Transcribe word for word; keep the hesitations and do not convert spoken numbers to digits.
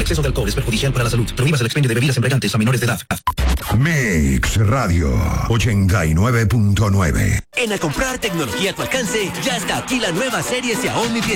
exceso de alcohol es perjudicial para la salud. Prohíbas el expendio de bebidas embriagantes a menores de edad. Mix Radio ochenta y nueve punto nueve. En A Comprar Tecnología a tu alcance, ya está aquí la nueva serie Xiaomi dieciséis